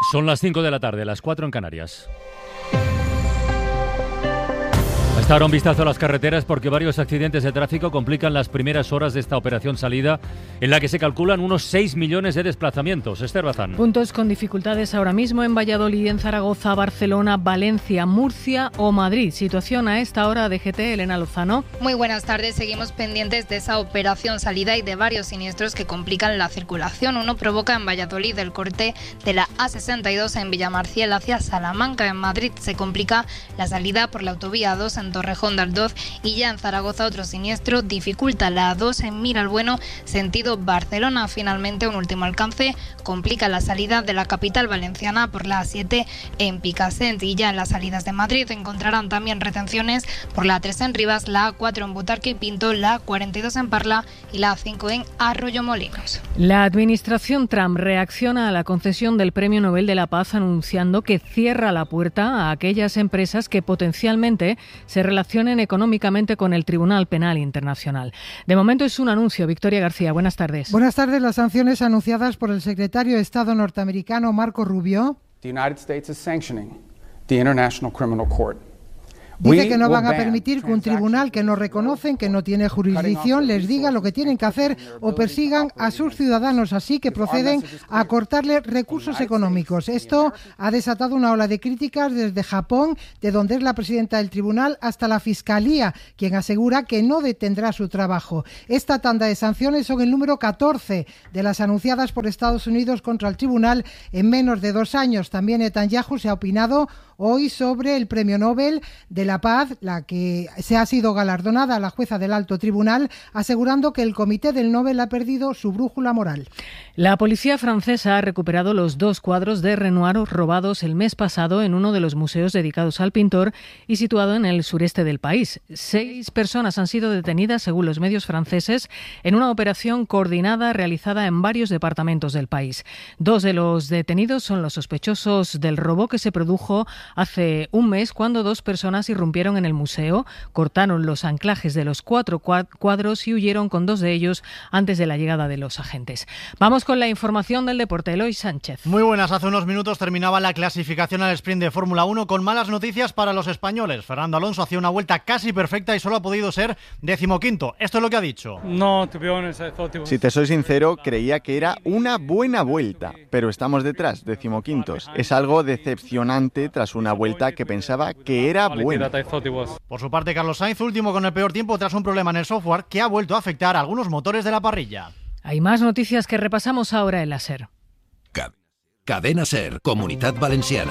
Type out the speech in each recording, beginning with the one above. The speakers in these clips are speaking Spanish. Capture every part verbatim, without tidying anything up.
Son las cinco de la tarde, las cuatro en Canarias. Hasta ahora un vistazo a las carreteras porque varios accidentes de tráfico complican las primeras horas de esta operación salida en la que se calculan unos seis millones de desplazamientos. Esther Bazán. Puntos con dificultades ahora mismo en Valladolid, en Zaragoza, Barcelona, Valencia, Murcia o Madrid. Situación a esta hora de G T, Elena Lozano. Muy buenas tardes, seguimos pendientes de esa operación salida y de varios siniestros que complican la circulación. Uno provoca en Valladolid el corte de la A sesenta y dos en Villamarciel hacia Salamanca. En Madrid se complica la salida por la autovía dos en Torrejón de Ardoz y ya en Zaragoza otro siniestro dificulta la A dos en Miralbueno sentido Barcelona. Finalmente un último alcance complica la salida de la capital valenciana por la A siete en Picassent y ya en las salidas de Madrid encontrarán también retenciones por la A tres en Rivas, la A cuatro en Butarque y Pinto, la A cuarenta y dos en Parla y la A cinco en Arroyomolinos. La administración Trump reacciona a la concesión del Premio Nobel de la Paz anunciando que cierra la puerta a aquellas empresas que potencialmente se relacionen económicamente con el Tribunal Penal Internacional. De momento es un anuncio. Victoria García, buenas tardes. Buenas tardes. Las sanciones anunciadas por el secretario de Estado norteamericano Marco Rubio. The United States is sanctioning the International Criminal Court. Dice que no van a permitir que un tribunal que no reconocen, que no tiene jurisdicción, les diga lo que tienen que hacer o persigan a sus ciudadanos, así que proceden a cortarles recursos económicos. Esto ha desatado una ola de críticas desde Japón, de donde es la presidenta del tribunal, hasta la Fiscalía, quien asegura que no detendrá su trabajo. Esta tanda de sanciones son el número catorce de las anunciadas por Estados Unidos contra el tribunal en menos de dos años. También Netanyahu se ha opinado hoy sobre el Premio Nobel de la Paz, la que se ha sido galardonada a la jueza del alto tribunal, asegurando que el comité del Nobel ha perdido su brújula moral. La policía francesa ha recuperado los dos cuadros de Renoir robados el mes pasado en uno de los museos dedicados al pintor y situado en el sureste del país. Seis personas han sido detenidas, según los medios franceses, en una operación coordinada realizada en varios departamentos del país. Dos de los detenidos son los sospechosos del robo que se produjo hace un mes cuando dos personas irrumpieron en el museo, cortaron los anclajes de los cuatro cuadros y huyeron con dos de ellos antes de la llegada de los agentes. Vamos con la información del deporte. Eloy Sánchez. Muy buenas. Hace unos minutos terminaba la clasificación al sprint de Fórmula uno con malas noticias para los españoles. Fernando Alonso hacía una vuelta casi perfecta y solo ha podido ser decimoquinto. Esto es lo que ha dicho. No, to be honest, I thought it was... Si te soy sincero, creía que era una buena vuelta, pero estamos detrás, decimoquintos. Es algo decepcionante tras una vuelta que pensaba que era buena. Por su parte, Carlos Sainz, último con el peor tiempo tras un problema en el software que ha vuelto a afectar a algunos motores de la parrilla. Hay más noticias que repasamos ahora en la SER. Cadena SER, Comunidad Valenciana.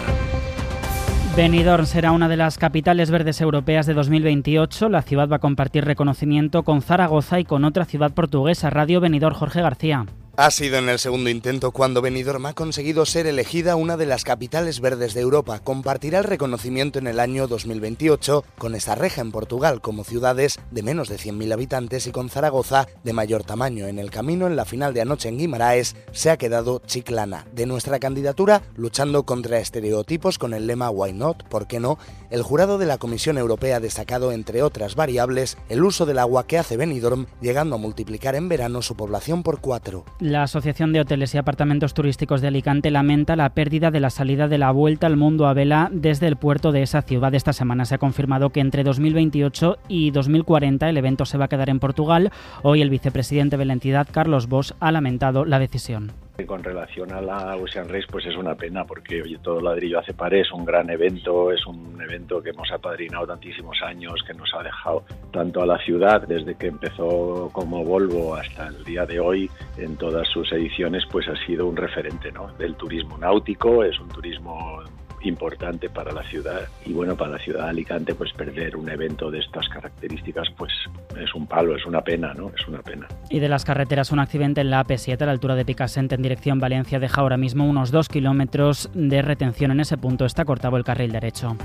Benidorm será una de las capitales verdes europeas de dos mil veintiocho. La ciudad va a compartir reconocimiento con Zaragoza y con otra ciudad portuguesa. Radio Benidorm, Jorge García. Ha sido en el segundo intento cuando Benidorm ha conseguido ser elegida una de las capitales verdes de Europa. Compartirá el reconocimiento en el año dos mil veintiocho con Estarreja en Portugal como ciudades de menos de cien mil habitantes y con Zaragoza de mayor tamaño. En el camino, en la final de anoche en Guimaraes, se ha quedado Chiclana. De nuestra candidatura, luchando contra estereotipos con el lema Why Not, ¿por qué no?, el jurado de la Comisión Europea ha destacado, entre otras variables, el uso del agua que hace Benidorm, llegando a multiplicar en verano su población por cuatro. La Asociación de Hoteles y Apartamentos Turísticos de Alicante lamenta la pérdida de la salida de la Vuelta al Mundo a vela desde el puerto de esa ciudad. Esta semana se ha confirmado que entre dos mil veintiocho y dos mil cuarenta el evento se va a quedar en Portugal. Hoy el vicepresidente de la entidad, Carlos Bosch, ha lamentado la decisión. Con relación a la Ocean Race, pues es una pena porque oye, todo ladrillo hace pared, es un gran evento, es un evento que hemos apadrinado tantísimos años, que nos ha dejado tanto a la ciudad desde que empezó como Volvo hasta el día de hoy en todas sus ediciones, pues ha sido un referente, ¿no?, del turismo náutico, es un turismo importante para la ciudad y bueno, para la ciudad de Alicante pues perder un evento de estas características pues es un palo, es una pena, ¿no? Es una pena. Y de las carreteras, un accidente en la A P siete a la altura de Picassent en dirección Valencia deja ahora mismo unos dos kilómetros de retención. En ese punto está cortado el carril derecho.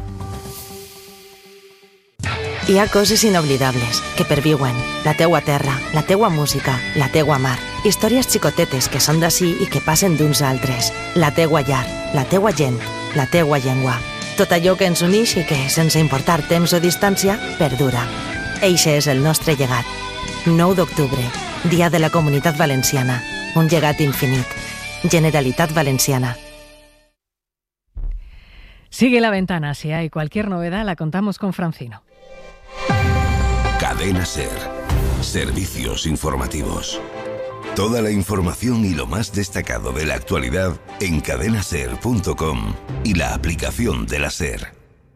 Hi ha coses inoblidables que perviuen. La teua terra, la teua música, la teua mar. Històries xicotetes que són d'ací i que passen d'uns a altres. La teua llar, la teua gent, la teua llengua. Tot allò que ens unix i que, sense importar temps o distància, perdura. Eixe és el nostre llegat. nou d'octubre, Dia de la Comunitat Valenciana. Un llegat infinit. Generalitat Valenciana. Sigue La Ventana. Si hay cualquier novedad, la contamos con Francino. Cadena SER. Servicios informativos. Toda la información y lo más destacado de la actualidad en cadena ser punto com y la aplicación de la SER.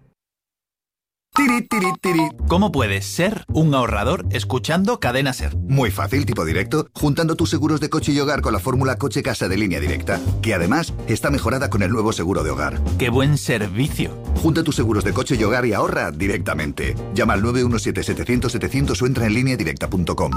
Tiri, tiri, tiri. ¿Cómo puedes ser un ahorrador escuchando Cadena SER? Muy fácil, tipo directo, juntando tus seguros de coche y hogar con la fórmula coche-casa de Línea Directa, que además está mejorada con el nuevo seguro de hogar. ¡Qué buen servicio! Junta tus seguros de coche y hogar y ahorra directamente. Llama al nueve uno siete, setecientos, setecientos o entra en línea directa punto com.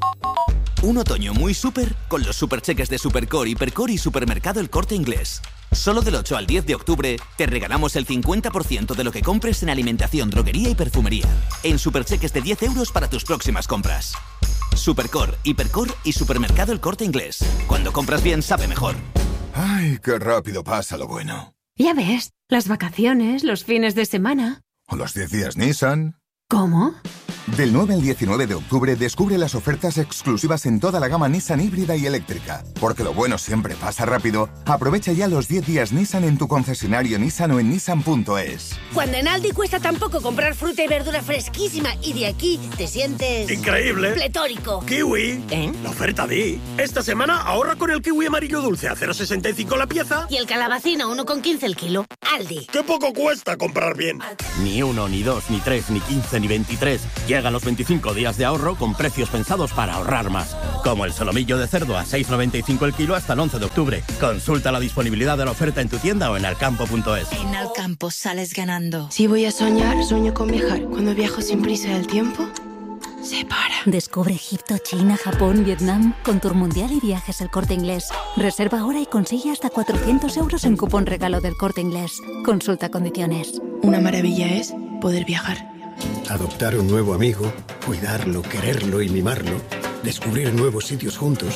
Un otoño muy súper con los supercheques de Supercore, Hipercore y Supermercado El Corte Inglés. Solo del ocho al diez de octubre te regalamos el cincuenta por ciento de lo que compres en alimentación, droguería y perfumería. En supercheques de diez euros para tus próximas compras. Supercore, Hipercore y Supermercado El Corte Inglés. Cuando compras bien, sabe mejor. Ay, qué rápido pasa lo bueno. Ya ves, las vacaciones, los fines de semana. O los diez días Nissan. ¿Cómo? Del nueve al diecinueve de octubre descubre las ofertas exclusivas en toda la gama Nissan híbrida y eléctrica. Porque lo bueno siempre pasa rápido. Aprovecha ya los diez días Nissan en tu concesionario Nissan o en nissan punto es. Cuando en Aldi cuesta tan poco comprar fruta y verdura fresquísima y de aquí te sientes... ¡increíble! ¡Pletórico! ¡Kiwi! ¿Eh? La oferta di. Esta semana ahorra con el kiwi amarillo dulce a cero coma sesenta y cinco la pieza. Y el calabacín a uno con quince el kilo. Aldi. ¡Qué poco cuesta comprar bien! Ni uno, ni dos, ni tres, ni quince, ni veintitrés. Llegan los veinticinco días de ahorro con precios pensados para ahorrar más. Como el solomillo de cerdo a seis con noventa y cinco el kilo hasta el once de octubre. Consulta la disponibilidad de la oferta en tu tienda o en alcampo punto es. En Alcampo sales ganando. Si voy a soñar, sueño con viajar. Cuando viajo sin prisa el tiempo se para. Descubre Egipto, China, Japón, Vietnam con Tour Mundial y Viajes El Corte Inglés. Reserva ahora y consigue hasta cuatrocientos euros en cupón regalo del Corte Inglés. Consulta condiciones. Una maravilla es poder viajar. Adoptar un nuevo amigo, cuidarlo, quererlo y mimarlo. Descubrir nuevos sitios juntos.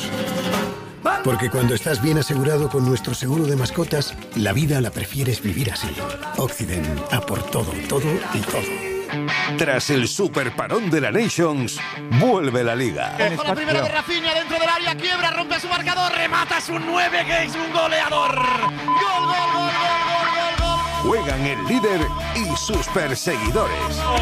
Porque cuando estás bien asegurado con nuestro seguro de mascotas, la vida la prefieres vivir así. Occident, a por todo, todo y todo. Tras el super parón de la Nations, vuelve la Liga. Con la primera de Rafinha dentro del área, quiebra, rompe su marcador, remata, es un nueve que es un goleador. Gol, gol, gol, gol, gol, gol, gol. Juegan el líder y sus perseguidores.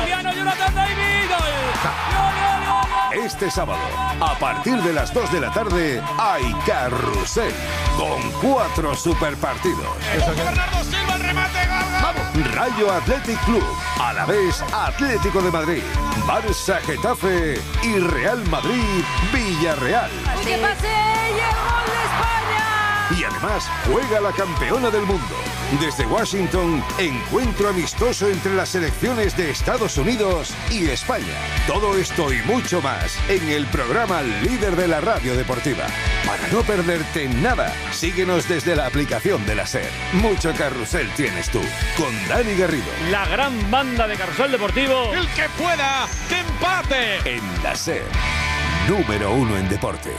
Este sábado, a partir de las dos de la tarde, hay carrusel con cuatro superpartidos. Bernardo Silva, el remate, gol, gol. Rayo Athletic Club, Alavés Atlético de Madrid, Barça Getafe y Real Madrid Villarreal. ¡Que pase y el gol de España! Y además juega la campeona del mundo. Desde Washington, encuentro amistoso entre las selecciones de Estados Unidos y España. Todo esto y mucho más en el programa líder de la radio deportiva. Para no perderte nada, síguenos desde la aplicación de la SER. Mucho carrusel tienes tú, con Dani Garrido. La gran banda de carrusel deportivo. El que pueda, que empate. En la SER, número uno en deporte.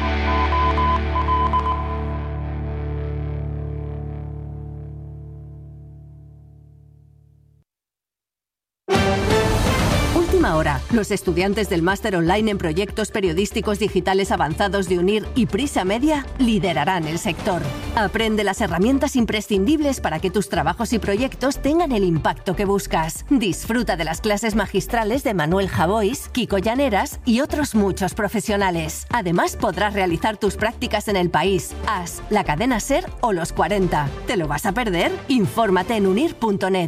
Ahora, los estudiantes del máster online en proyectos periodísticos digitales avanzados de UNIR y Prisa Media liderarán el sector. Aprende las herramientas imprescindibles para que tus trabajos y proyectos tengan el impacto que buscas. Disfruta de las clases magistrales de Manuel Javois, Kiko Llaneras y otros muchos profesionales. Además, podrás realizar tus prácticas en el país, A S, la cadena SER o los cuarenta. ¿Te lo vas a perder? Infórmate en unir punto net.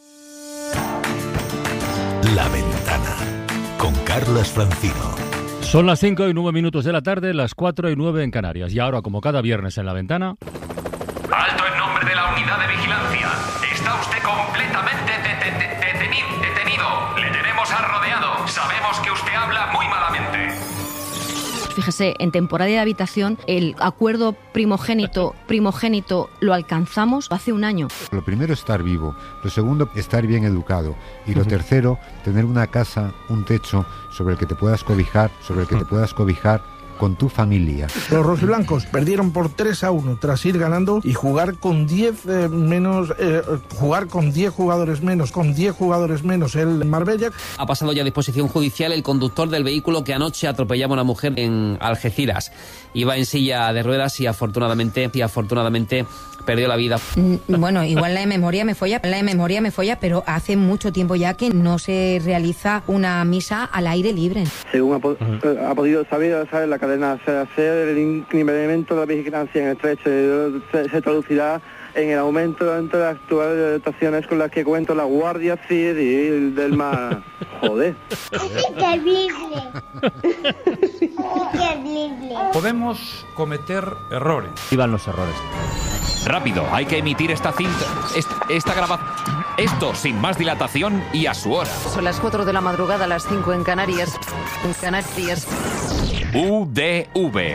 La Ventana, con Carlas Francino. Son las cinco y nueve minutos de la tarde, las cuatro y nueve en Canarias. Y ahora, como cada viernes en La Ventana... Alto en nombre de la unidad de vigilancia. Está usted completamente de- de- de- deteni- detenido. Le tenemos arrodeado. Sabemos que usted habla muy malamente. Fíjese, en temporada de habitación, el acuerdo primogénito, primogénito lo alcanzamos hace un año. Lo primero, estar vivo. Lo segundo, estar bien educado. Y lo tercero, tener una casa, un techo sobre el que te puedas cobijar, sobre el que te puedas cobijar con tu familia. Los rojiblancos perdieron por tres a uno tras ir ganando y jugar con diez eh, menos, eh, jugar con diez jugadores menos, con diez jugadores menos el Marbella. Ha pasado ya a disposición judicial el conductor del vehículo que anoche atropellaba a una mujer en Algeciras. Iba en silla de ruedas y afortunadamente, y afortunadamente perdió la vida. Bueno, igual la de memoria me folla, la de memoria me folla, pero hace mucho tiempo ya que no se realiza una misa al aire libre. Según ha, po uh-huh. ha podido saber, saber la cadena hacer, el incremento de la vigilancia en el estrecho se, se traducirá en el aumento entre las actuales actuaciones con las que cuenta la Guardia Civil del Mar. Joder. Es terrible. Terrible. Podemos cometer errores. Iban los errores. Rápido, hay que emitir esta cinta, esta, esta grabación. Esto sin más dilatación y a su hora. Son las cuatro de la madrugada, las cinco en Canarias. En Canarias. U D V.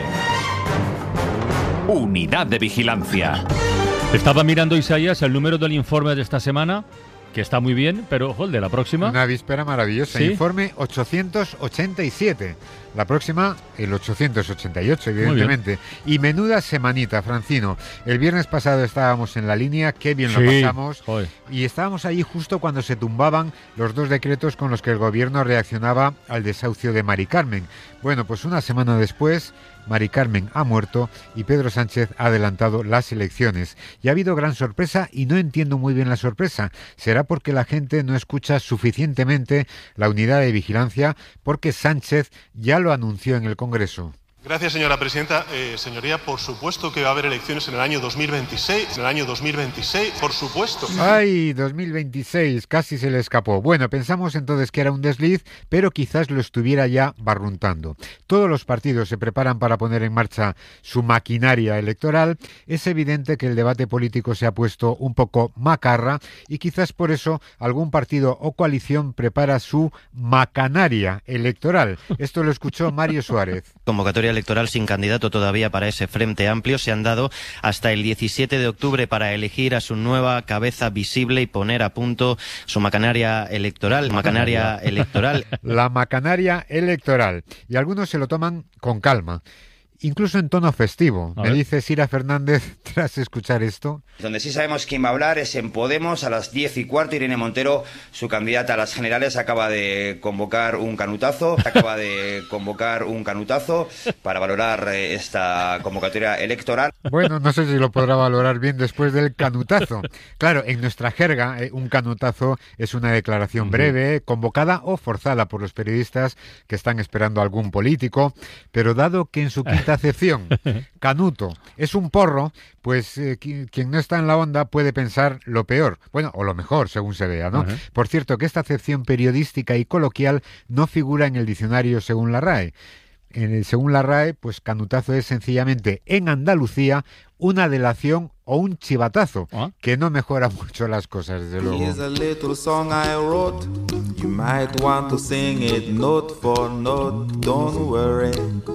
Unidad de Vigilancia. Estaba mirando, Isaías, el número del informe de esta semana, que está muy bien, pero ojo, el de la próxima. Una víspera maravillosa. ¿Sí? Informe ochocientos ochenta y siete. La próxima, el ochocientos ochenta y ocho, evidentemente. Y menuda semanita, Francino. El viernes pasado estábamos en la línea, qué bien lo sí. pasamos. Joder. Y estábamos allí justo cuando se tumbaban los dos decretos con los que el gobierno reaccionaba al desahucio de Mari Carmen. Bueno, pues una semana después, Mari Carmen ha muerto y Pedro Sánchez ha adelantado las elecciones. Y ha habido gran sorpresa y no entiendo muy bien la sorpresa. ¿Será porque la gente no escucha suficientemente la unidad de vigilancia? Porque Sánchez ya lo anunció en el Congreso. Gracias, señora presidenta. Eh, señoría, por supuesto que va a haber elecciones en el año dos mil veintiséis. En el año dos mil veintiséis, por supuesto. ¡Ay, dos mil veintiséis! Casi se le escapó. Bueno, pensamos entonces que era un desliz, pero quizás lo estuviera ya barruntando. Todos los partidos se preparan para poner en marcha su maquinaria electoral. Es evidente que el debate político se ha puesto un poco macarra y quizás por eso algún partido o coalición prepara su macanaria electoral. Esto lo escuchó Mario Suárez. Convocatoria electoral sin candidato todavía para ese Frente Amplio. Se han dado hasta el diecisiete de octubre para elegir a su nueva cabeza visible y poner a punto su macanaria electoral. Macanaria electoral. La macanaria electoral. Y algunos se lo toman con calma. Incluso en tono festivo. Me dice Sira Fernández tras escuchar esto. Donde sí sabemos quién va a hablar es en Podemos. A las diez y cuarto, Irene Montero, su candidata a las generales, acaba de convocar un canutazo. Acaba de convocar un canutazo para valorar esta convocatoria electoral. Bueno, no sé si lo podrá valorar bien después del canutazo. Claro, en nuestra jerga, un canutazo es una declaración breve, convocada o forzada por los periodistas que están esperando a algún político. Pero dado que en su quinta acepción, canuto es un porro, pues eh, quien no está en la onda puede pensar lo peor, bueno, o lo mejor, según se vea, ¿no? Uh-huh. Por cierto, que esta acepción periodística y coloquial no figura en el diccionario según la RAE. En el, según la RAE, pues canutazo es sencillamente, en Andalucía, una delación o un chivatazo, ¿ah? Que no mejora mucho las cosas, desde luego. Here's a little song I wrote. You might want to sing it note for note. Don't worry.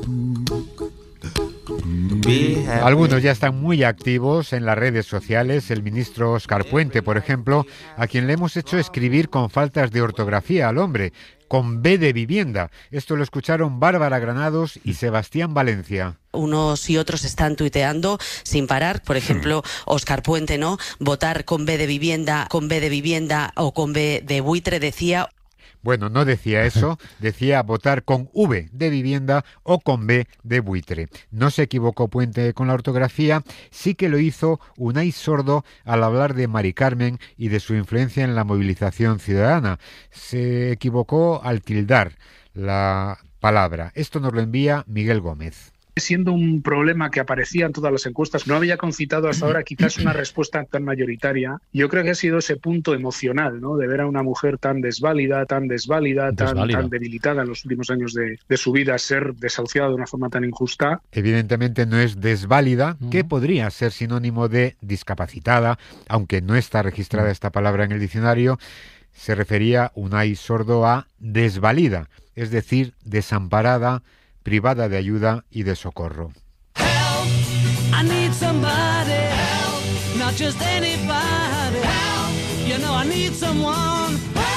Algunos ya están muy activos en las redes sociales. El ministro Óscar Puente, por ejemplo, a quien le hemos hecho escribir con faltas de ortografía al hombre, con B de vivienda. Esto lo escucharon Bárbara Granados y Sebastián Valencia. Unos y otros están tuiteando sin parar. Por ejemplo, Óscar Puente, ¿no? Votar con B de vivienda, con B de vivienda o con B de buitre, decía. Bueno, no decía eso, decía votar con V de vivienda o con B de buitre. No se equivocó Puente con la ortografía, sí que lo hizo Unai Sordo al hablar de Mari Carmen y de su influencia en la movilización ciudadana. Se equivocó al tildar la palabra. Esto nos lo envía Miguel Gómez. Siendo un problema que aparecía en todas las encuestas, no había concitado hasta ahora quizás una respuesta tan mayoritaria. Yo creo que ha sido ese punto emocional, ¿no? De ver a una mujer tan desválida, tan desválida, tan, tan debilitada en los últimos años de, de su vida, ser desahuciada de una forma tan injusta. Evidentemente no es desválida, uh-huh. que podría ser sinónimo de discapacitada, aunque no está registrada uh-huh. esta palabra en el diccionario. Se refería Unai Sordo a desvalida, es decir, desamparada, privada de ayuda y de socorro. Help, I need somebody, help, not just anybody, help, you know I need someone, help.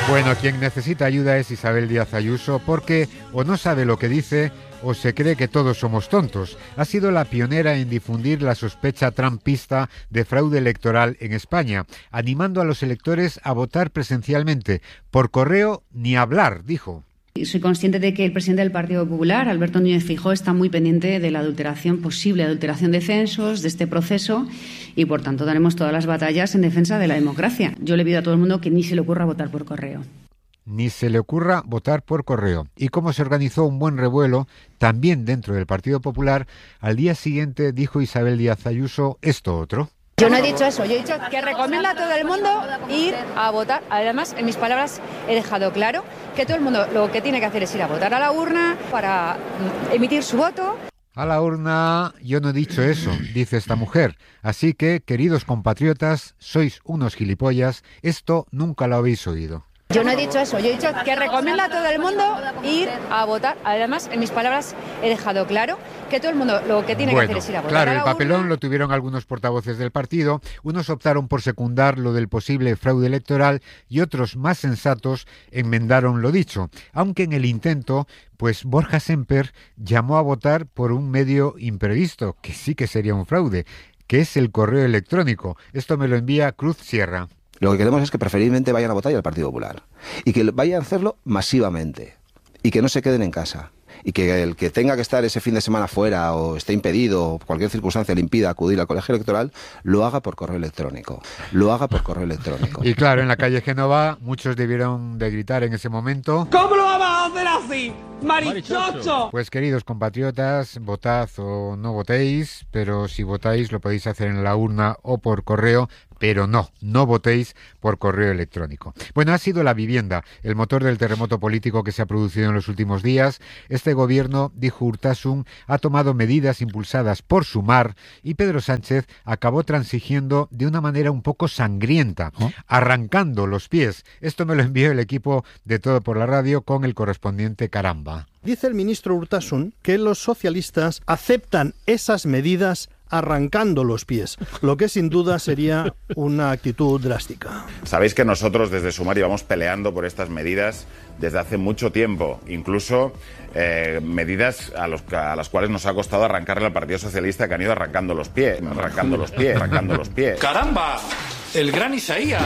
Bueno, quien necesita ayuda es Isabel Díaz Ayuso porque o no sabe lo que dice o se cree que todos somos tontos. Ha sido la pionera en difundir la sospecha trumpista de fraude electoral en España, animando a los electores a votar presencialmente. Por correo ni hablar, dijo. Soy consciente de que el presidente del Partido Popular, Alberto Núñez Feijóo, está muy pendiente de la adulteración, posible adulteración de censos, de este proceso, y por tanto daremos todas las batallas en defensa de la democracia. Yo le pido a todo el mundo que ni se le ocurra votar por correo. Ni se le ocurra votar por correo. Y como se organizó un buen revuelo, también dentro del Partido Popular, al día siguiente dijo Isabel Díaz Ayuso esto otro. Yo no he dicho eso, yo he dicho que recomiendo a todo el mundo ir a votar. Además, en mis palabras he dejado claro que todo el mundo lo que tiene que hacer es ir a votar a la urna para emitir su voto. A la urna yo no he dicho eso, dice esta mujer. Así que, queridos compatriotas, sois unos gilipollas, esto nunca lo habéis oído. Yo no he dicho eso, yo he dicho que recomiendo a todo el mundo ir a votar. Además, en mis palabras he dejado claro que todo el mundo lo que tiene bueno, que hacer es ir a votar. Claro, a la el papelón urna. Lo tuvieron algunos portavoces del partido, unos optaron por secundar lo del posible fraude electoral y otros más sensatos enmendaron lo dicho, aunque en el intento, pues Borja Semper llamó a votar por un medio imprevisto, que sí que sería un fraude, que es el correo electrónico. Esto me lo envía Cruz Sierra. Lo que queremos es que preferiblemente vayan a votar y al Partido Popular. Y que vayan a hacerlo masivamente. Y que no se queden en casa. Y que el que tenga que estar ese fin de semana fuera o esté impedido o cualquier circunstancia le impida acudir al colegio electoral, lo haga por correo electrónico. Lo haga por correo electrónico. Y claro, en la calle Génova muchos debieron de gritar en ese momento: ¿Cómo lo vamos a hacer así? ¡Marichocho! Pues queridos compatriotas, votad o no votéis, pero si votáis lo podéis hacer en la urna o por correo, pero no, no votéis por correo electrónico. Bueno, ha sido la vivienda el motor del terremoto político que se ha producido en los últimos días. Este gobierno, dijo Urtasun, ha tomado medidas impulsadas por Sumar y Pedro Sánchez acabó transigiendo de una manera un poco sangrienta, ¿Oh? arrancando los pies. Esto me lo envió el equipo de Todo por la Radio con el correspondiente Caramba. Dice el ministro Urtasun que los socialistas aceptan esas medidas arrancando los pies, lo que sin duda sería una actitud drástica. Sabéis que nosotros desde Sumar íbamos peleando por estas medidas desde hace mucho tiempo, incluso eh, medidas a, los, a las cuales nos ha costado arrancarle al Partido Socialista, que han ido arrancando los pies, arrancando los pies, arrancando los pies. ¡Caramba! ¡El gran Isaías!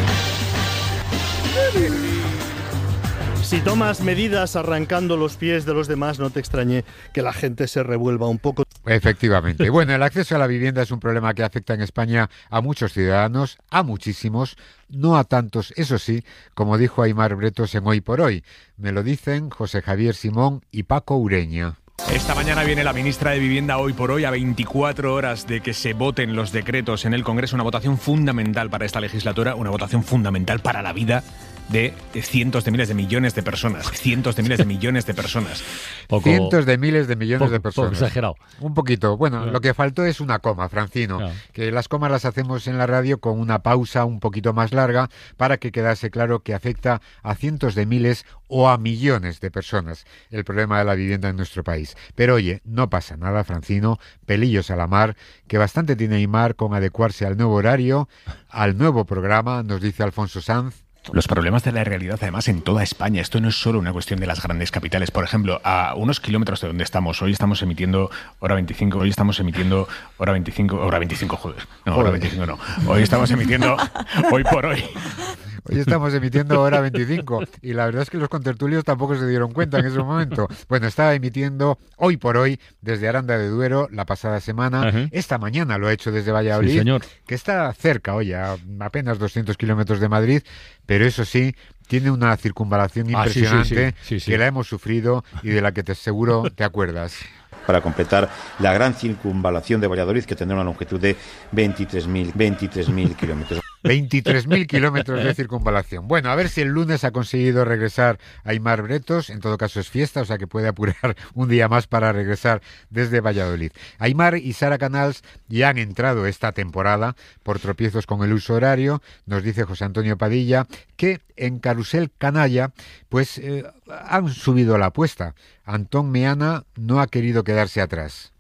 Si tomas medidas arrancando los pies de los demás, no te extrañe que la gente se revuelva un poco. Efectivamente. Bueno, el acceso a la vivienda es un problema que afecta en España a muchos ciudadanos, a muchísimos, no a tantos, eso sí, como dijo Aimar Bretos en Hoy por Hoy. Me lo dicen José Javier Simón y Paco Ureña. Esta mañana viene la ministra de Vivienda Hoy por Hoy a veinticuatro horas de que se voten los decretos en el Congreso, una votación fundamental para esta legislatura, una votación fundamental para la vida de cientos de miles de millones de personas. Cientos de miles de millones de personas. Poco, cientos de miles de millones poco, de personas. Poco exagerado. Un poquito. Bueno, claro. Lo que faltó es una coma, Francino. Claro. Que las comas las hacemos en la radio con una pausa un poquito más larga para que quedase claro que afecta a cientos de miles o a millones de personas el problema de la vivienda en nuestro país. Pero oye, no pasa nada, Francino. Pelillos a la mar, que bastante tiene Aimar con adecuarse al nuevo horario, al nuevo programa, nos dice Alfonso Sanz. Los problemas de la realidad, además, en toda España. Esto no es solo una cuestión de las grandes capitales. Por ejemplo, a unos kilómetros de donde estamos, hoy estamos emitiendo hora veinticinco, hoy estamos emitiendo hora veinticinco, hora veinticinco, joder. No, hora veinticinco no. Hoy estamos emitiendo hoy por hoy. Hoy estamos emitiendo hora veinticinco y la verdad es que los contertulios tampoco se dieron cuenta en ese momento. Bueno, estaba emitiendo hoy por hoy desde Aranda de Duero la pasada semana. Uh-huh. Esta mañana lo ha hecho desde Valladolid, sí, señor. Que está cerca, oye, a apenas doscientos kilómetros de Madrid, pero eso sí, tiene una circunvalación impresionante ah, sí, sí, sí, sí, sí. que la hemos sufrido y de la que te seguro te acuerdas. Para completar la gran circunvalación de Valladolid, que tendrá una longitud de veintitrés mil kilómetros. veintitrés mil kilómetros de circunvalación. Bueno, a ver si el lunes ha conseguido regresar Aimar Bretos. En todo caso es fiesta, o sea que puede apurar un día más para regresar desde Valladolid. Aimar y Sara Canals ya han entrado esta temporada por tropiezos con el uso horario. Nos dice José Antonio Padilla que en Carrusel Canalla pues eh, han subido la apuesta. Antón Meana no ha querido quedarse atrás.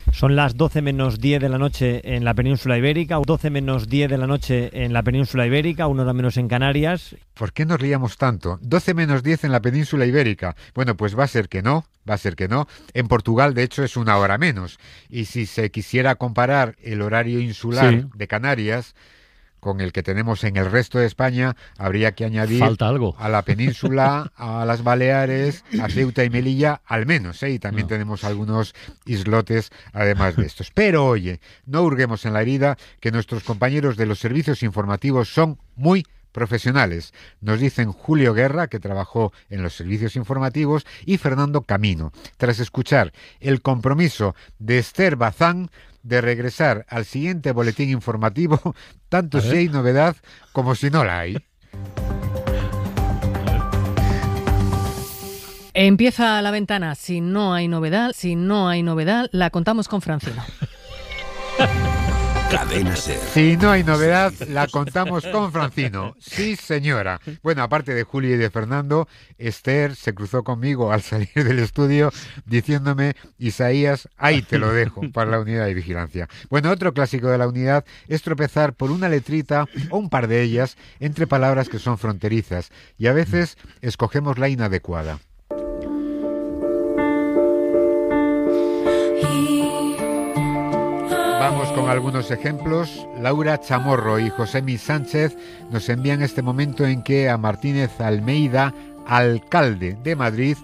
Son las doce menos diez de la noche en la península ibérica, doce menos diez de la noche en la península ibérica, una hora menos en Canarias. ¿Por qué nos liamos tanto? doce menos diez en la península ibérica. Bueno, pues va a ser que no, va a ser que no. En Portugal, de hecho, es una hora menos. Y si se quisiera comparar el horario insular sí. de Canarias con el que tenemos en el resto de España, habría que añadir Falta algo. a la península, a las Baleares, a Ceuta y Melilla, al menos, ¿eh? Y también no. tenemos algunos islotes además de estos. Pero oye, no hurguemos en la herida, que nuestros compañeros de los servicios informativos son muy profesionales. Nos dicen Julio Guerra, que trabajó en los servicios informativos, y Fernando Camino. Tras escuchar el compromiso de Esther Bazán de regresar al siguiente boletín informativo, tanto si hay novedad como si no la hay. Empieza la ventana. Si no hay novedad, si no hay novedad, la contamos con Francino. Cadena Ser. Si no hay novedad, la contamos con Francino. Sí, señora. Bueno, aparte de Julio y de Fernando, Esther se cruzó conmigo al salir del estudio diciéndome: Isaías, ahí te lo dejo para la unidad de vigilancia. Bueno, otro clásico de la unidad es tropezar por una letrita o un par de ellas entre palabras que son fronterizas y a veces escogemos la inadecuada. Vamos con algunos ejemplos. Laura Chamorro y Josemi Sánchez nos envían este momento en que a Martínez Almeida, alcalde de Madrid,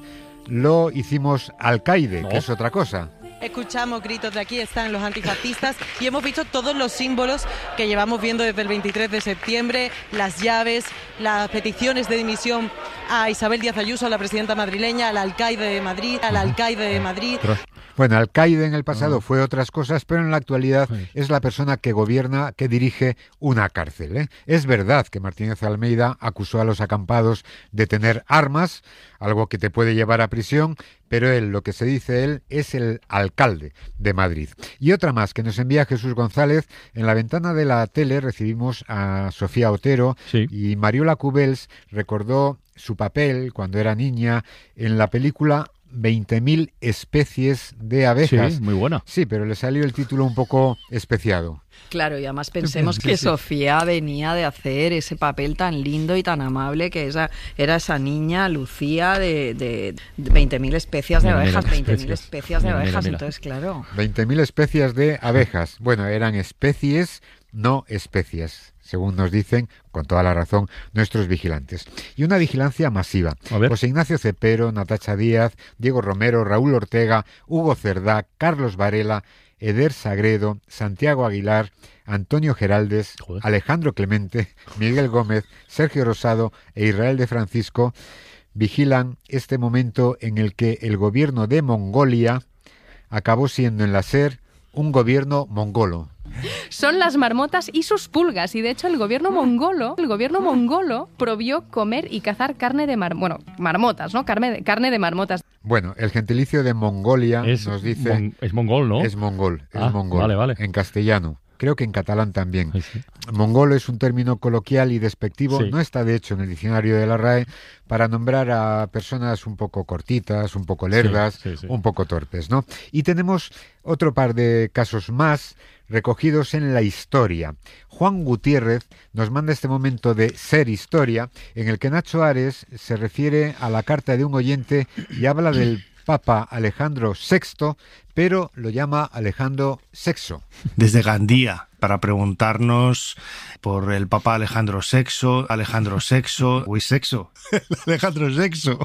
lo hicimos alcaide, no. que es otra cosa. Escuchamos gritos de aquí, están los antifascistas y hemos visto todos los símbolos que llevamos viendo desde el veintitrés de septiembre, las llaves, las peticiones de dimisión a Isabel Díaz Ayuso, a la presidenta madrileña, al alcaide de Madrid, al alcaide de Madrid. Bueno, alcaide en el pasado fue otras cosas, pero en la actualidad es la persona que gobierna, que dirige una cárcel, ¿eh? Es verdad que Martínez Almeida acusó a los acampados de tener armas, algo que te puede llevar a prisión, pero él, lo que se dice él, es el alcalde de Madrid. Y otra más que nos envía Jesús González. En la ventana de la tele recibimos a Sofía Otero sí. y Mariola Cubels recordó su papel cuando era niña en la película veinte mil especies de abejas. Sí, muy buena. Sí, pero le salió el título un poco especiado. Claro, y además pensemos que Sofía venía de hacer ese papel tan lindo y tan amable que esa, era esa niña Lucía de, de, de veinte mil especies de abejas, veinte mil especies de abejas, entonces claro. veinte mil especies de abejas. Bueno, eran especies, no especies, según nos dicen, con toda la razón, nuestros vigilantes. Y una vigilancia masiva. José Ignacio Cepero, Natacha Díaz, Diego Romero, Raúl Ortega, Hugo Cerdá, Carlos Varela, Eder Sagredo, Santiago Aguilar, Antonio Geraldes, Joder. Alejandro Clemente, Miguel Gómez, Sergio Rosado e Israel de Francisco vigilan este momento en el que el gobierno de Mongolia acabó siendo en la SER un gobierno mongolo. Son las marmotas y sus pulgas, y de hecho el gobierno mongolo, el gobierno mongolo prohibió comer y cazar carne de mar, bueno, marmotas, ¿no? Carne de, carne de marmotas. Bueno, el gentilicio de Mongolia es, nos dice mon, es mongol, ¿no? Es mongol, es ah, mongol. Vale, vale. En castellano. Creo que en catalán también. Sí, sí. Mongolo es un término coloquial y despectivo, sí. no está de hecho en el diccionario de la RAE, para nombrar a personas un poco cortitas, un poco lerdas, sí, sí, sí. un poco torpes, ¿no? Y tenemos otro par de casos más recogidos en la historia. Juan Gutiérrez nos manda este momento de Ser Historia, en el que Nacho Ares se refiere a la carta de un oyente y habla del Papa Alejandro sexto, pero lo llama Alejandro Sexo. Desde Gandía, para preguntarnos por el Papa Alejandro sexto, Alejandro Sexo, uy, sexo, Alejandro Sexo.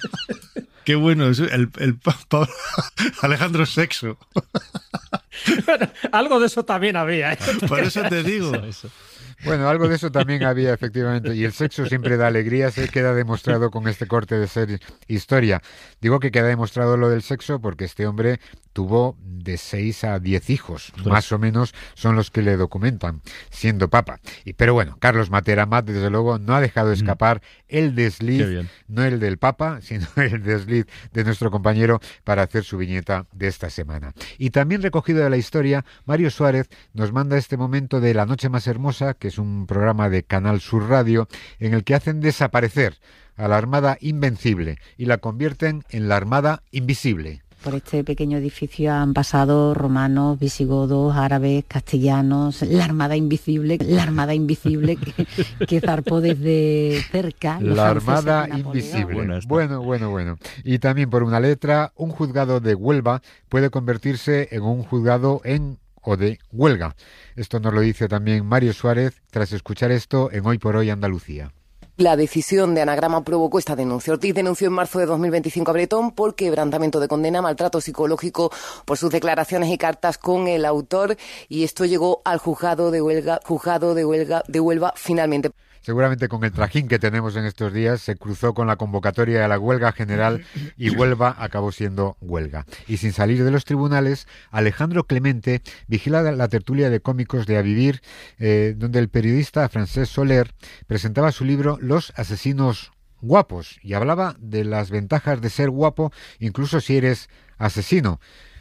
Qué bueno, es el, el Papa Alejandro Sexo. Bueno, algo de eso también había, ¿eh? Por eso te digo. Eso, eso. Bueno, algo de eso también había, efectivamente, y el sexo siempre da alegría, se queda demostrado con este corte de Ser Historia. Digo que queda demostrado lo del sexo porque este hombre tuvo de seis a diez hijos, sí. más o menos son los que le documentan, siendo papa. Y, pero bueno, Carlos Materamat, desde luego, no ha dejado escapar mm. el desliz, no el del papa, sino el desliz de nuestro compañero para hacer su viñeta de esta semana. Y también recogido de la historia, Mario Suárez nos manda este momento de La Noche Más Hermosa, que es un programa de Canal Sur Radio, en el que hacen desaparecer a la Armada Invencible y la convierten en la Armada Invisible. Por este pequeño edificio han pasado romanos, visigodos, árabes, castellanos, la Armada Invisible, la Armada Invisible que, que zarpó desde cerca. La Armada Invisible. Bueno, bueno, bueno, bueno. Y también por una letra, un juzgado de Huelva puede convertirse en un juzgado en o de huelga. Esto nos lo dice también Mario Suárez tras escuchar esto en Hoy por Hoy Andalucía. La decisión de Anagrama provocó esta denuncia. Ortiz denunció en marzo de dos mil veinticinco a Bretón por quebrantamiento de condena, maltrato psicológico por sus declaraciones y cartas con el autor, y esto llegó al juzgado de Huelva, juzgado de Huelva, de Huelva finalmente. Seguramente con el trajín que tenemos en estos días se cruzó con la convocatoria a la huelga general y Huelva acabó siendo huelga. Y sin salir de los tribunales, Alejandro Clemente vigila la tertulia de cómicos de A Vivir, eh, donde el periodista Francesc Soler presentaba su libro Los asesinos guapos y hablaba de las ventajas de ser guapo incluso si eres asesino.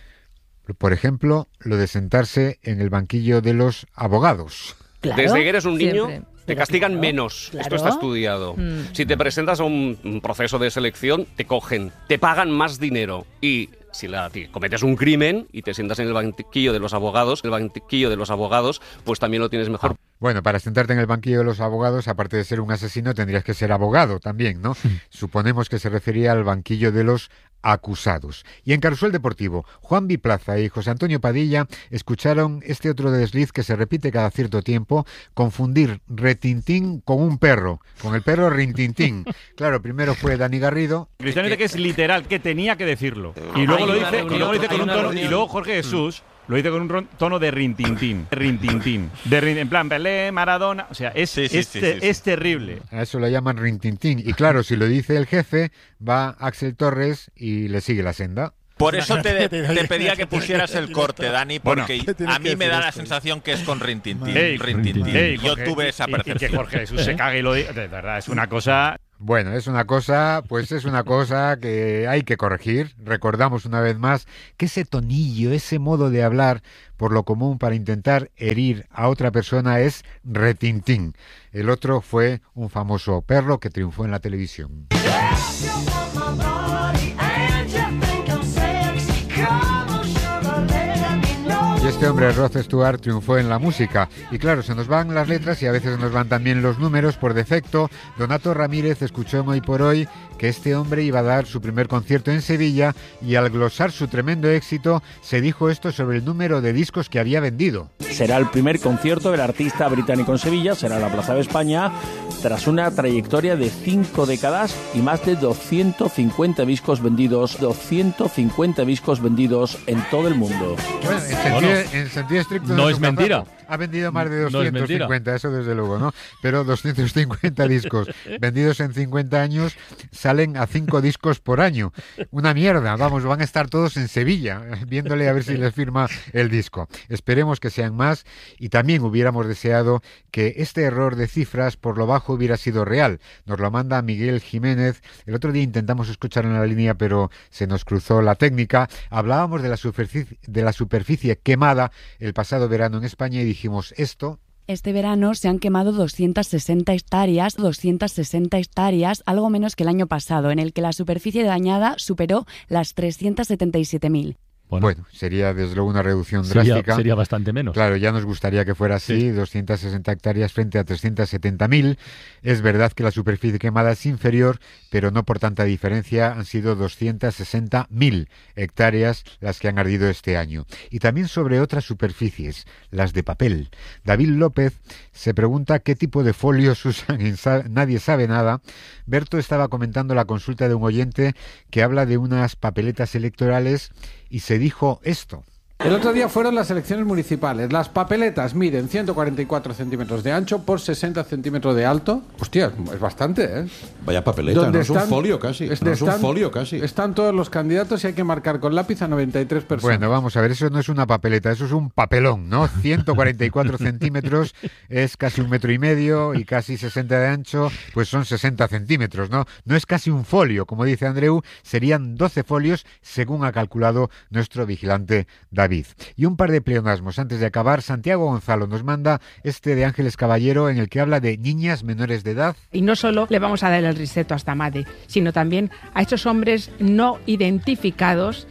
Por ejemplo, lo de sentarse en el banquillo de los abogados. Claro, desde que eres un niño... Siempre. Te castigan claro, menos, claro. Esto está estudiado. Mm. Si te presentas a un, un proceso de selección, te cogen, te pagan más dinero y si la, cometes un crimen y te sientas en el banquillo de los abogados, el banquillo de los abogados, pues también lo tienes mejor. Bueno, para sentarte en el banquillo de los abogados, aparte de ser un asesino, tendrías que ser abogado también, ¿no? Suponemos que se refería al banquillo de los acusados. Y en Carrusel Deportivo, Juan Biplaza y José Antonio Padilla escucharon este otro desliz que se repite cada cierto tiempo, confundir retintín con un perro, con el perro rintintín. Claro, primero fue Dani Garrido. Cristiano dice que es literal, que tenía que decirlo. Y luego lo dice, y luego lo dice con un tono, y luego Jorge Jesús lo dice con un tono de rintintín, rintintín, de rin, en plan Pelé, Maradona, o sea, es, sí, sí, es, sí, sí, sí. es terrible. A eso lo llaman rintintín. Y claro, si lo dice el jefe, va Axel Torres y le sigue la senda. Por eso te, te pedía que pusieras el corte, Dani, porque bueno, a mí me da la sensación que es con rintintín. Hey, rintintín. Hey, Yo Jorge, tuve esa percepción. Y, y que Jorge Jesús se cague y lo diga, de verdad, es una cosa... Bueno, es una cosa, pues es una cosa que hay que corregir. Recordamos una vez más que ese tonillo, ese modo de hablar por lo común para intentar herir a otra persona es retintín. El otro fue un famoso perro que triunfó en la televisión. Y este hombre, Rod Stewart, triunfó en la música. Y claro, se nos van las letras y a veces nos van también los números por defecto. Donato Ramírez escuchó en Hoy por Hoy que este hombre iba a dar su primer concierto en Sevilla y al glosar su tremendo éxito se dijo esto sobre el número de discos que había vendido. Será el primer concierto del artista británico en Sevilla, será en la Plaza de España, tras una trayectoria de cinco décadas y más de doscientos cincuenta discos vendidos, doscientos cincuenta discos vendidos en todo el mundo. Bueno, en sentido, en sentido estricto no es mentira. Caso, ha vendido más de doscientos cincuenta, no eso desde luego, ¿no? Pero doscientos cincuenta discos vendidos en cincuenta años salen a cinco discos por año. Una mierda, vamos, van a estar todos en Sevilla viéndole a ver si les firma el disco. Esperemos que sean más y también hubiéramos deseado que este error de cifras por lo bajo hubiera sido real. Nos lo manda Miguel Jiménez. El otro día intentamos escuchar en la línea, pero se nos cruzó la técnica. Hablábamos de la superficie, de la superficie quemada el pasado verano en España y dijimos esto. Este verano se han quemado doscientas sesenta hectáreas, doscientas sesenta hectáreas, algo menos que el año pasado, en el que la superficie dañada superó las trescientas setenta y siete mil. Bueno, bueno, sería desde luego una reducción sería, drástica. Sería bastante menos. Claro, ya nos gustaría que fuera así, sí. doscientas sesenta hectáreas frente a trescientas setenta mil. Es verdad que la superficie quemada es inferior, pero no por tanta diferencia. Han sido doscientas sesenta mil hectáreas las que han ardido este año. Y también sobre otras superficies, las de papel. David López se pregunta qué tipo de folios usan en Sa- Nadie sabe nada. Berto estaba comentando la consulta de un oyente que habla de unas papeletas electorales y se dijo esto. El otro día fueron las elecciones municipales. Las papeletas miden ciento cuarenta y cuatro centímetros de ancho por sesenta centímetros de alto. Hostia, es bastante, ¿eh? Vaya papeleta, no es un folio casi. No es un folio casi. Están todos los candidatos y hay que marcar con lápiz a noventa y tres personas. Bueno, vamos a ver, eso no es una papeleta, eso es un papelón, ¿no? ciento cuarenta y cuatro centímetros es casi un metro y medio y casi sesenta de ancho, pues son sesenta centímetros, ¿no? No es casi un folio, como dice Andreu, serían doce folios según ha calculado nuestro vigilante David. Y un par de pleonasmos antes de acabar. Santiago Gonzalo nos manda este de Ángeles Caballero en el que habla de niñas menores de edad. Y no solo le vamos a dar el riseto a esta madre, sino también a estos hombres no identificados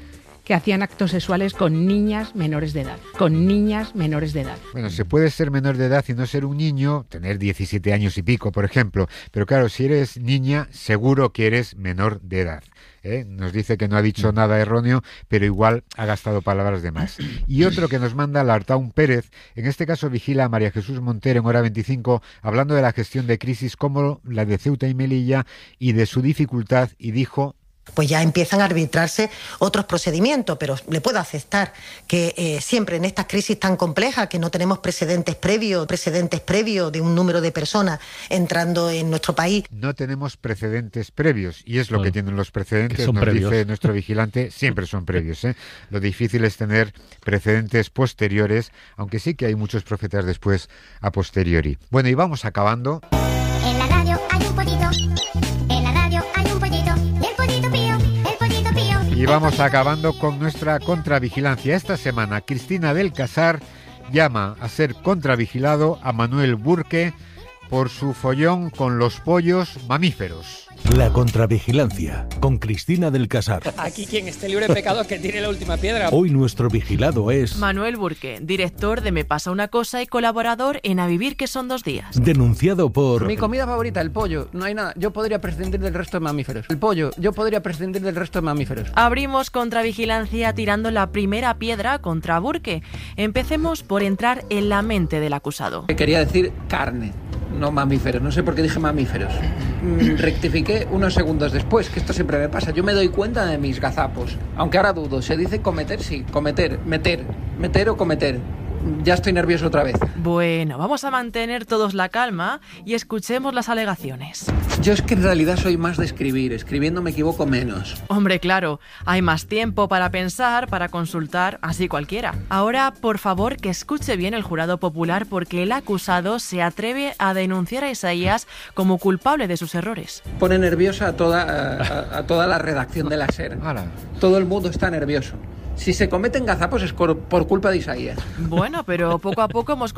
que hacían actos sexuales con niñas menores de edad, con niñas menores de edad. Bueno, se puede ser menor de edad y no ser un niño, tener diecisiete años y pico, por ejemplo, pero claro, si eres niña, seguro que eres menor de edad. ¿Eh? Nos dice que no ha dicho nada erróneo, pero igual ha gastado palabras de más. Y otro que nos manda Lartaun Pérez, en este caso vigila a María Jesús Montero en Hora veinticinco, hablando de la gestión de crisis como la de Ceuta y Melilla y de su dificultad, y dijo: pues ya empiezan a arbitrarse otros procedimientos, pero le puedo aceptar que eh, siempre en estas crisis tan complejas, que no tenemos precedentes previos, precedentes previos de un número de personas entrando en nuestro país. No tenemos precedentes previos, y es lo Claro. que tienen los precedentes, Que son nos previos. dice nuestro vigilante, siempre son previos. ¿eh? Lo difícil es tener precedentes posteriores, aunque sí que hay muchos profetas después a posteriori. Bueno, y vamos acabando. En la radio hay un pollito, en la radio hay un pollito, y el pollito pío, el pollito pío. Y vamos acabando con nuestra contravigilancia. Esta semana, Cristina del Casar llama a ser contravigilado a Manuel Burke por su follón con los pollos mamíferos. La contravigilancia, con Cristina del Casar. Aquí quien esté libre de pecado que tire la última piedra. Hoy nuestro vigilado es Manuel Burke, director de Me pasa una cosa y colaborador en A vivir que son dos días. denunciado por... Mi comida favorita, el pollo. No hay nada. Yo podría prescindir del resto de mamíferos. El pollo. Yo podría prescindir del resto de mamíferos. Abrimos contravigilancia tirando la primera piedra contra Burke. Empecemos por entrar en la mente del acusado. Quería decir carne, no mamíferos. No sé por qué dije mamíferos. Mm, rectifiqué unos segundos después, que esto siempre me pasa. Yo me doy cuenta de mis gazapos. Aunque ahora dudo. Se dice cometer, sí. Cometer, meter. Meter o cometer. Ya estoy nervioso otra vez. Bueno, vamos a mantener todos la calma y escuchemos las alegaciones. Yo es que en realidad soy más de escribir. Escribiendo me equivoco menos. Hombre, claro, hay más tiempo para pensar, para consultar, así cualquiera. Ahora, por favor, que escuche bien el jurado popular porque el acusado se atreve a denunciar a Isaías como culpable de sus errores. Pone nerviosa a toda, a, a toda la redacción de la SER. Todo el mundo está nervioso. Si se cometen gazapos es por, por culpa de Isaías. Bueno, pero poco a poco hemos